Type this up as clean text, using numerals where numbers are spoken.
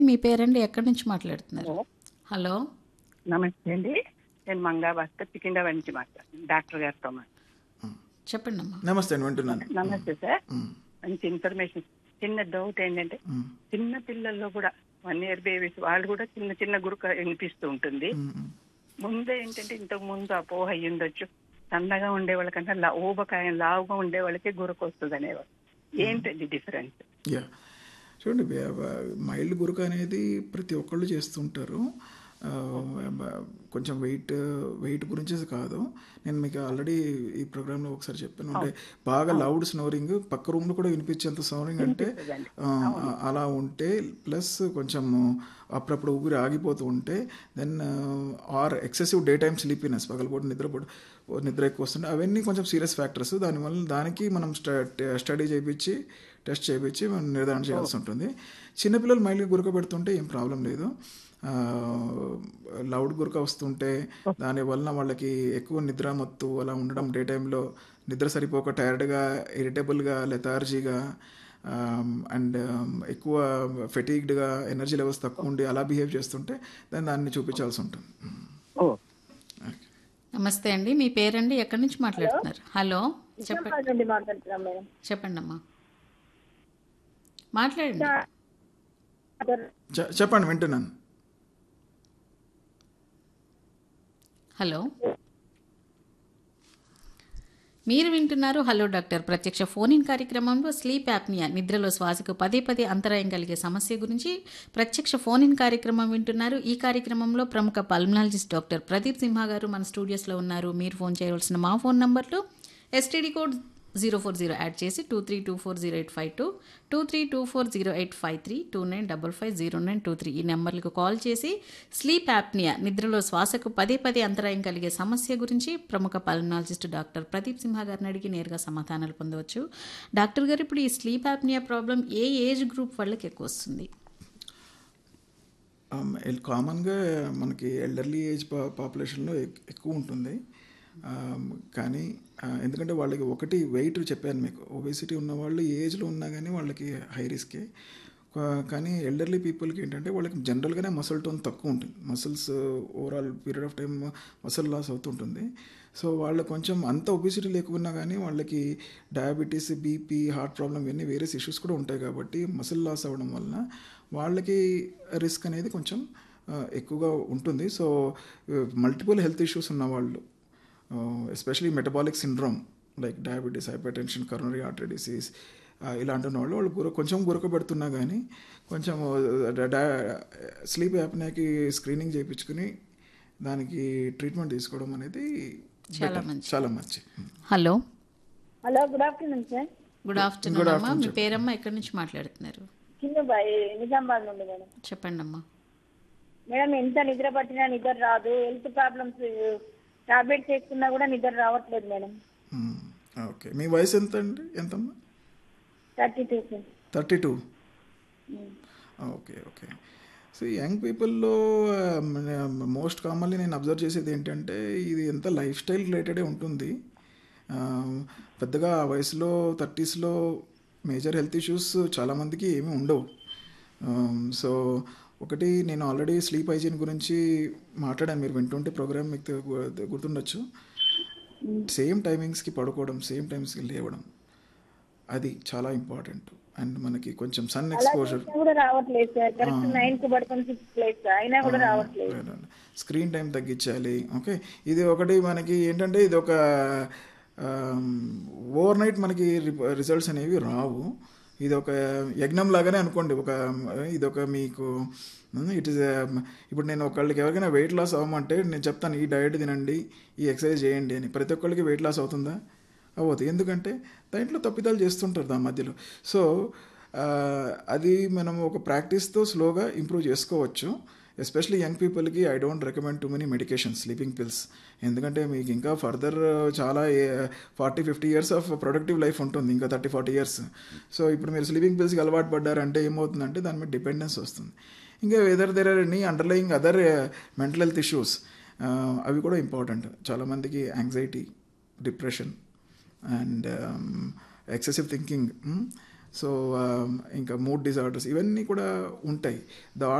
మీ పేరండి? ఎక్కడి నుంచి మాట్లాడుతున్నారు? Hello hello. నమస్తే అండి. నేను మంగా భాస్కర్ సికింద్రాబాద్ నుంచి మాట్లాడుతున్నాను. డాక్టర్ గారితో చెప్పండి అమ్మా. నమస్తే అండి, వింటున్నాను. నమస్తే సార్. మంచి ఇన్ఫర్మేషన్. చిన్న డౌట్ ఏంటంటే చిన్న పిల్లల్లో కూడా 1 year బేబీస్ వాళ్ళు కూడా చిన్న చిన్న గురుక వినిపిస్తూ ఉంటుంది. ముందే ఏంటంటే ఇంతకు ముందు అపోహ అయ్యి ఉండొచ్చు, సన్నగా ఉండే వాళ్ళకంటే ఊబకాయం లావుగా ఉండే వాళ్ళకి గురకు వస్తుంది అనేవాళ్ళు. ఏంటండి డిఫరెన్స్? యా, చూడండి, మైల్డ్ గురక అనేది ప్రతి ఒక్కళ్ళు చేస్తుంటారు. కొంచెం వెయిట్ గురించి కాదు. నేను మీకు ఆల్రెడీ ఈ ప్రోగ్రాంలో ఒకసారి చెప్పాను. అంటే బాగా లౌడ్ స్నోరింగ్, పక్క రూమ్లో కూడా వినిపించేంత స్నోరింగ్ అంటే అలా ఉంటే, ప్లస్ కొంచెం అప్పుడప్పుడు ఊపిరి ఆగిపోతూ ఉంటే, then are excessive day time sleepiness, పగలపూట నిద్ర ఎక్కువ వస్తుంటే, అవన్నీ కొంచెం సీరియస్ ఫ్యాక్టర్స్. దానికి మనం స్టడీ చేయించి టెస్ట్ చేయించి మనం నిర్ధారణ చేయాల్సి ఉంటుంది. చిన్నపిల్లలు మైల్డ్గా గురక పెడుతుంటే ఏం ప్రాబ్లం లేదు. లౌడ్ గురక వస్తుంటే దానివల్ల వాళ్ళకి ఎక్కువ నిద్ర మత్తు అలా ఉండడం, డే టైంలో నిద్ర సరిపోక టైర్డ్గా, ఇరిటబుల్గా, లెథార్జీగా అండ్ ఎక్కువ ఫెటీగ్డ్గా, ఎనర్జీ లెవెల్స్ తక్కువ ఉండి అలా బిహేవ్ చేస్తుంటే దాన్ని చూపించాల్సి ఉంటుంది. నమస్తే అండి. మీ పేరండి? ఎక్కడి నుంచి మాట్లాడుతున్నారు? హలో, చెప్పండి. చెప్పండి అమ్మా, మాట్లాడండి. చెప్పండి, వింటున్నాను. హలో, మీరు వింటున్నారు హలో డాక్టర్ ప్రత్యక్ష ఫోన్ ఇన్ కార్యక్రమంలో స్లీప్ యాప్నియా, నిద్రలో శ్వాసకు పదే అంతరాయం కలిగే సమస్య గురించి ప్రత్యక్ష ఫోన్ ఇన్ కార్యక్రమం వింటున్నారు. ఈ కార్యక్రమంలో ప్రముఖ పల్మనాలజిస్ట్ డాక్టర్ ప్రదీప్ సింహ గారు మన స్టూడియోస్లో ఉన్నారు. మీరు ఫోన్ చేయవలసిన మా ఫోన్ నంబర్లు ఎస్టీడీ కోడ్ 040 యాడ్ చేసి 23240852, 23240853, 29550923 ఈ నెంబర్లకు కాల్ చేసి స్లీప్ యాప్నియా, నిద్రలో శ్వాసకు పదే అంతరాయం కలిగే సమస్య గురించి ప్రముఖ పల్మనాలజిస్ట్ డాక్టర్ ప్రదీప్ సింహ గారిని అడిగి నేరుగా సమాధానాలు పొందవచ్చు. డాక్టర్ గారు, ఇప్పుడు ఈ స్లీప్ యాప్నియా ప్రాబ్లం ఏ ఏజ్ గ్రూప్ వాళ్ళకి ఎక్కువ వస్తుంది? కామన్గా మనకి ఎల్డర్లీ ఏజ్ పాపులేషన్లో ఎక్కువ ఉంటుంది. కానీ ఎందుకంటే వాళ్ళకి ఒకటి వెయిట్ చెప్పాను మీకు, ఒబేసిటీ ఉన్నవాళ్ళు ఏ ఏజ్లో ఉన్నా కానీ వాళ్ళకి హై రిస్కే. కానీ ఎల్డర్లీ పీపుల్కి ఏంటంటే వాళ్ళకి జనరల్గానే మసిల్ టోన్ తక్కువ ఉంటుంది. Muscles overall period of time muscle loss అవుతుంటుంది. సో వాళ్ళు కొంచెం అంత ఒబేసిటీ లేకున్నా కానీ వాళ్ళకి డయాబెటీస్, బీపీ, హార్ట్ ప్రాబ్లం, ఇవన్నీ వేరియస్ ఇష్యూస్ కూడా ఉంటాయి. కాబట్టి మసిల్ లాస్ అవ్వడం వలన వాళ్ళకి రిస్క్ అనేది కొంచెం ఎక్కువగా ఉంటుంది. సో మల్టిపుల్ హెల్త్ ఇష్యూస్ ఉన్నవాళ్ళు, especially metabolic syndrome like diabetes, hyper tension, coronary artery disease, ఇలాంటి వాళ్ళు కొంచెం గురక పెడుతున్నా కానీ కొంచెం స్లీప్ యాప్నియాకి స్క్రీనింగ్ చేయించుకుని దానికి ట్రీట్మెంట్ తీసుకోవడం అనేది చాలా మంచి. Hello hello, good afternoon sir. Good afternoon అమ్మా. మీ పేరమ్మా? ఎక్కడి నుంచి మాట్లాడుతున్నారు? నిజామాబాద్ నుండి మేడం. చెప్పండి అమ్మా. మేడం, ఎంత నిద్ర పట్టినా నిద్ర రాదు. హెల్త్ ప్రాబ్లమ్స్, టాబ్లెట్స్ వేసుకున్నా కూడా నిద్ర రావట్లేదు మేడం. ఓకే, మీ వయసు ఎంతమ్మా? 32 sir. 32. Okay. So young పీపుల్లో most commonly నేను అబ్జర్వ్ చేసేది ఏంటంటే ఇది ఎంత లైఫ్ స్టైల్ రిలేటెడే ఉంటుంది. పెద్దగా ఆ వయసులో 30sలో మేజర్ హెల్త్ ఇష్యూస్ చాలామందికి ఏమీ ఉండవు. సో ఒకటి, నేను ఆల్రెడీ స్లీప్ హైజీన్ గురించి మాట్లాడాను, మీరు వింటుంటే ప్రోగ్రామ్ మీకు గుర్తుండొచ్చు. సేమ్ టైమింగ్స్కి పడుకోవడం, సేమ్ టైమ్స్కి లేవడం, అది చాలా ఇంపార్టెంట్. అండ్ మనకి కొంచెం సన్ ఎక్స్పోజర్, స్క్రీన్ టైం తగ్గించాలి. ఓకే, ఇది ఒకటి మనకి ఏంటంటే ఇది ఒక ఓవర్ నైట్ మనకి రిజల్ట్స్ అనేవి రావు. ఇది ఒక యజ్ఞం లాగానే అనుకోండి. ఇదొక మీకు ఇట్ ఈస్ ఇప్పుడు నేను ఎవరికైనా వెయిట్ లాస్ అవ్వమంటే నేను చెప్తాను, ఈ డయట్ తినండి, ఈ ఎక్సర్సైజ్ చేయండి అని. ప్రతి ఒక్కరికి వెయిట్ లాస్ అవుతుందా? అవ్వదు. ఎందుకంటే దాంట్లో తప్పిదాలు చేస్తుంటారు దాని మధ్యలో. సో అది మనం ఒక ప్రాక్టీస్తో స్లోగా ఇంప్రూవ్ చేసుకోవచ్చు. ఎస్పెషలీ యంగ్ పీపుల్కి I don't recommend too many medications, sleeping pills. ఎందుకంటే మీకు ఇంకా ఫర్దర్ చాలా 40-50 years ఆఫ్ ప్రొడక్టివ్ లైఫ్ ఉంటుంది, ఇంకా 30-40 years. సో ఇప్పుడు మీరు స్లీపింగ్ పిల్స్కి అలవాటు పడ్డారంటే ఏమవుతుందంటే దాని మీద డిపెండెన్స్ వస్తుంది. ఇంకా there or any underlying other mental health issues, అవి కూడా ఇంపార్టెంట్. చాలామందికి anxiety, depression and excessive thinking, so ఇంకా మూడ్ డిజార్డర్స్ ఇవన్నీ కూడా ఉంటాయి. ద